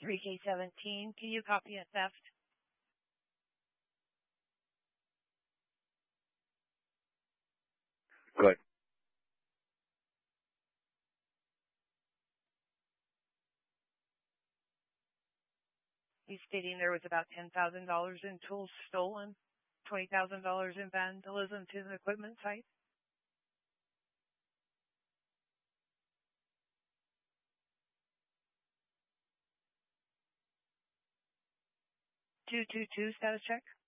3K17, can you copy a theft? Good. He's stating there was about $10,000 in tools stolen, $20,000 in vandalism to the equipment site. 222 status check.